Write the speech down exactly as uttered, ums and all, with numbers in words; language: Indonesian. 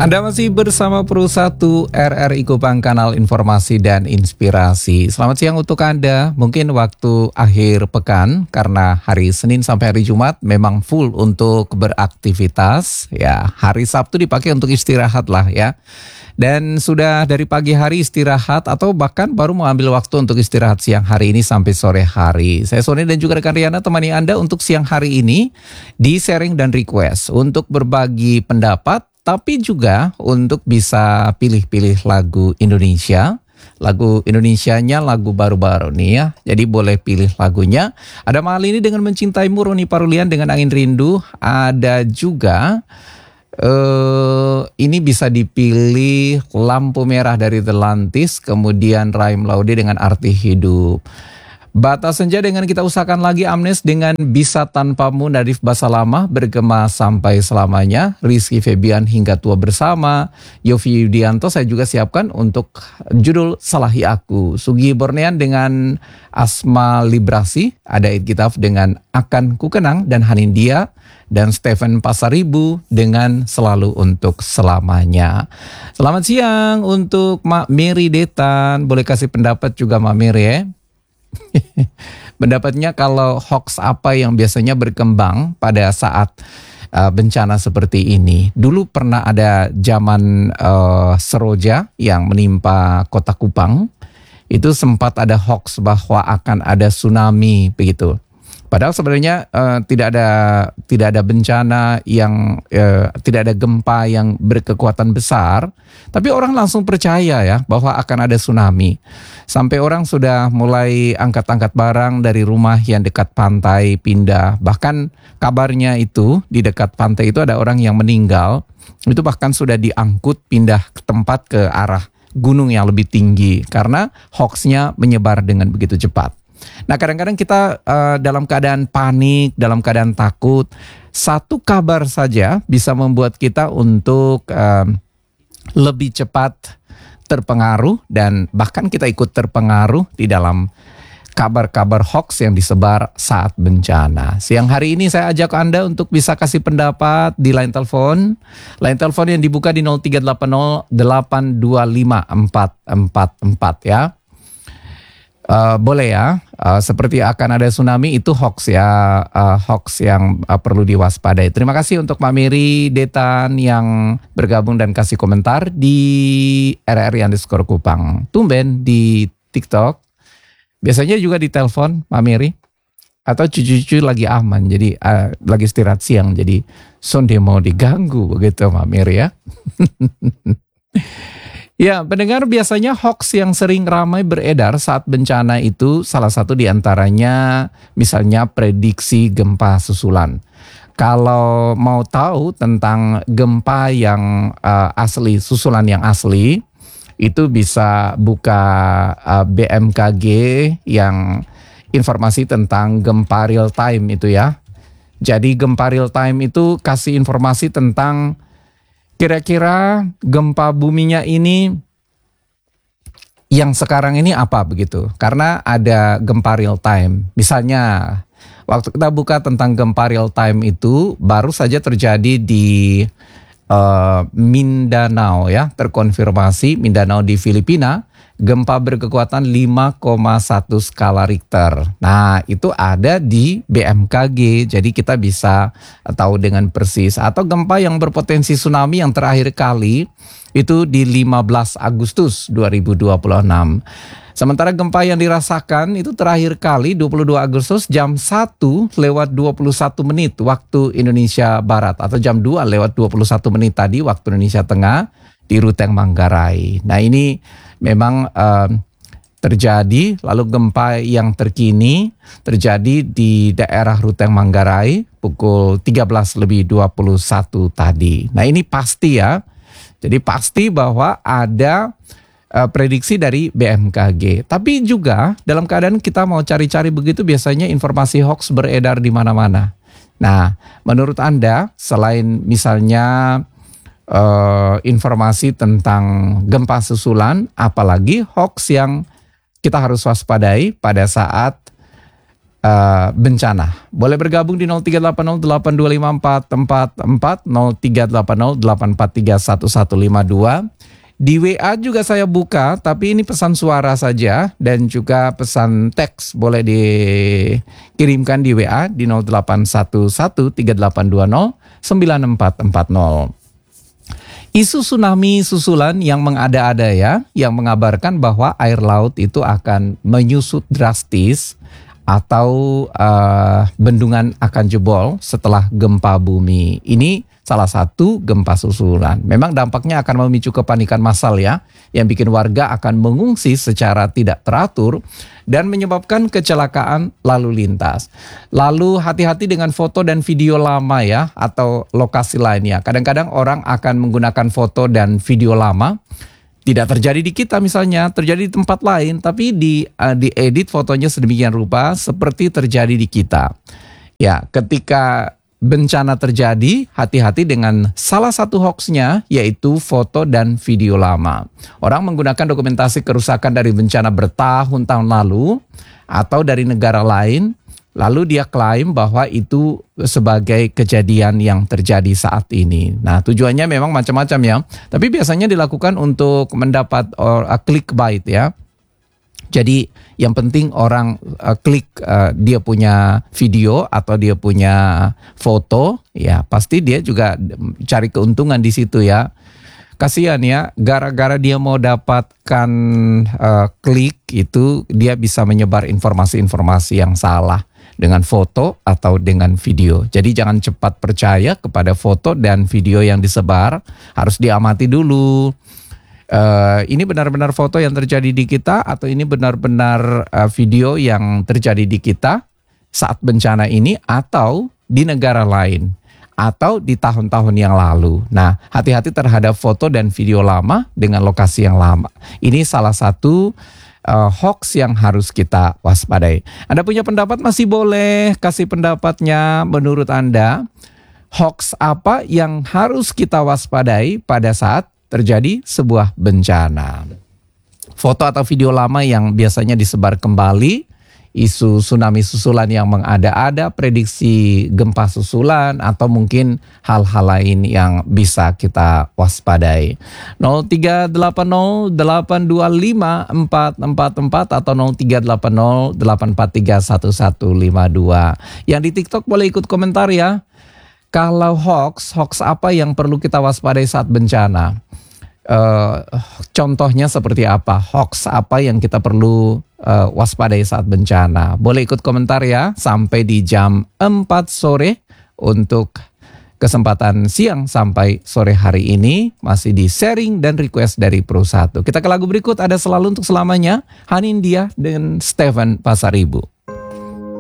Anda masih bersama Pro satu R R I Kupang, kanal informasi dan inspirasi. Selamat siang untuk Anda. Mungkin waktu akhir pekan karena hari Senin sampai hari Jumat memang full untuk beraktivitas. Ya, hari Sabtu dipakai untuk istirahat lah ya. Dan sudah dari pagi hari istirahat atau bahkan baru mengambil waktu untuk istirahat siang hari ini sampai sore hari. Saya Sony dan juga rekan Riana temani Anda untuk siang hari ini di sharing dan request untuk berbagi pendapat, tapi juga untuk bisa pilih-pilih lagu Indonesia. Lagu Indonesianya lagu baru-baru nih ya. Jadi boleh pilih lagunya. Ada Malini dengan Mencintaimu, Roni Parulian dengan Angin Rindu. Ada juga Uh, ini bisa dipilih Lampu Merah dari The Lantis, kemudian Raim Laude dengan Arti Hidup. Batas Senja dengan Kita Usahakan Lagi, Amnes dengan Bisa Tanpamu, Nadif Basalama, Bergema Sampai Selamanya, Rizky Febian Hingga Tua Bersama, Yofi Yudianto saya juga siapkan untuk judul Salahi Aku, Sugi Bornean dengan Asma Librasi, ada Id Gitaf dengan Akan Ku Kenang, dan Hanindia dan Stephen Pasaribu dengan Selalu Untuk Selamanya. Selamat siang untuk Mak Mary Detan, boleh kasih pendapat juga Mak Mary ya. Pendapatnya kalau hoax apa yang biasanya berkembang pada saat uh, bencana seperti ini. Dulu pernah ada zaman uh, Seroja yang menimpa kota Kupang. Itu sempat ada hoax bahwa akan ada tsunami begitu. Padahal sebenarnya uh, tidak ada tidak ada bencana yang uh, tidak ada gempa yang berkekuatan besar, tapi orang langsung percaya ya bahwa akan ada tsunami. Sampai orang sudah mulai angkat-angkat barang dari rumah yang dekat pantai pindah. Bahkan kabarnya itu di dekat pantai itu ada orang yang meninggal. Itu bahkan sudah diangkut pindah ke tempat ke arah gunung yang lebih tinggi karena hoaxnya menyebar dengan begitu cepat. Nah, kadang-kadang kita uh, dalam keadaan panik, dalam keadaan takut, satu kabar saja bisa membuat kita untuk uh, lebih cepat terpengaruh dan bahkan kita ikut terpengaruh di dalam kabar-kabar hoax yang disebar saat bencana. Siang hari ini saya ajak Anda untuk bisa kasih pendapat di line telepon. Line telepon yang dibuka di nol tiga delapan nol delapan dua lima empat empat empat ya. Uh, boleh ya, uh, seperti akan ada tsunami itu hoax ya, uh, hoax yang uh, perlu diwaspadai. Terima kasih untuk Mbak Mary Detan yang bergabung dan kasih komentar di R R I underscore Kupang. Tumben di TikTok, biasanya juga di telepon Mbak Mary. Atau cucu-cucu lagi aman, jadi uh, lagi istirahat siang, jadi sonde mau diganggu begitu Mbak Mary ya. Ya, pendengar, biasanya hoax yang sering ramai beredar saat bencana itu salah satu diantaranya misalnya prediksi gempa susulan. Kalau mau tahu tentang gempa yang uh, asli, susulan yang asli, itu bisa buka uh, B M K G yang informasi tentang gempa real time itu ya. Jadi gempa real time itu kasih informasi tentang kira-kira gempa buminya ini yang sekarang ini apa begitu. Karena ada gempa real time. Misalnya waktu kita buka tentang gempa real time itu baru saja terjadi di uh, Mindanao ya. Terkonfirmasi Mindanao di Filipina. Gempa berkekuatan lima koma satu skala Richter. Nah, itu ada di B M K G. Jadi kita bisa tahu dengan persis. Atau gempa yang berpotensi tsunami yang terakhir kali itu di lima belas Agustus dua ribu dua puluh enam. Sementara gempa yang dirasakan itu terakhir kali dua puluh dua Agustus jam satu lewat dua puluh satu menit waktu Indonesia Barat. Atau jam dua lewat dua puluh satu menit tadi waktu Indonesia Tengah di Ruteng Manggarai. Nah, ini memang uh, terjadi. Lalu gempa yang terkini terjadi di daerah Ruteng Manggarai pukul tiga belas lebih dua puluh satu tadi. Nah, ini pasti ya. Jadi pasti bahwa ada uh, prediksi dari B M K G. Tapi juga dalam keadaan kita mau cari-cari begitu biasanya informasi hoax beredar di mana-mana. Nah, menurut Anda selain misalnya Uh, informasi tentang gempa susulan, apalagi hoax yang kita harus waspadai pada saat uh, bencana. Boleh bergabung di nol tiga delapan nol delapan dua lima empat empat empat, nol tiga delapan nol delapan empat tiga satu satu lima dua. Di W A juga saya buka, tapi ini pesan suara saja dan juga pesan teks boleh dikirimkan di W A di nol delapan satu satu tiga delapan dua nol sembilan empat empat nol. Isu tsunami susulan yang mengada-ada ya, yang mengabarkan bahwa air laut itu akan menyusut drastis atau uh, bendungan akan jebol setelah gempa bumi. Ini salah satu gempa susulan. Memang dampaknya akan memicu kepanikan massal ya, yang bikin warga akan mengungsi secara tidak teratur dan menyebabkan kecelakaan lalu lintas. Lalu hati-hati dengan foto dan video lama ya, atau lokasi lainnya. Kadang-kadang orang akan menggunakan foto dan video lama. Tidak terjadi di kita misalnya, terjadi di tempat lain, tapi di uh, diedit fotonya sedemikian rupa seperti terjadi di kita. Ya, ketika bencana terjadi, hati-hati dengan salah satu hoaxnya, yaitu foto dan video lama. Orang menggunakan dokumentasi kerusakan dari bencana bertahun-tahun lalu atau dari negara lain, lalu dia klaim bahwa itu sebagai kejadian yang terjadi saat ini. Nah, tujuannya memang macam-macam ya, tapi biasanya dilakukan untuk mendapat or, uh, clickbait ya. Jadi yang penting orang uh, klik uh, dia punya video atau dia punya foto, ya pasti dia juga cari keuntungan di situ ya. Kasihan ya, gara-gara dia mau dapatkan uh, klik itu, dia bisa menyebar informasi-informasi yang salah dengan foto atau dengan video. Jadi jangan cepat percaya kepada foto dan video yang disebar, harus diamati dulu. Uh, ini benar-benar foto yang terjadi di kita atau ini benar-benar uh, video yang terjadi di kita saat bencana ini atau di negara lain atau di tahun-tahun yang lalu. Nah, hati-hati terhadap foto dan video lama dengan lokasi yang lama. Ini salah satu uh, hoax yang harus kita waspadai. Anda punya pendapat, masih boleh kasih pendapatnya. Menurut Anda, hoax apa yang harus kita waspadai pada saat terjadi sebuah bencana? Foto atau video lama yang biasanya disebar kembali, isu tsunami susulan yang mengada-ada, prediksi gempa susulan, atau mungkin hal-hal lain yang bisa kita waspadai. nol tiga delapan nol delapan dua lima empat empat empat atau nol tiga delapan nol delapan empat tiga satu satu lima dua. Yang di TikTok boleh ikut komentar ya. Kalau hoax, hoax apa yang perlu kita waspadai saat bencana? Uh, contohnya seperti apa? Hoax apa yang kita perlu uh, waspadai saat bencana? Boleh ikut komentar ya, sampai di jam empat sore untuk kesempatan siang sampai sore hari ini. Masih di sharing dan request dari Pro satu. Kita ke lagu berikut, ada Selalu Untuk Selamanya, Hanindia dan Stephen Pasaribu.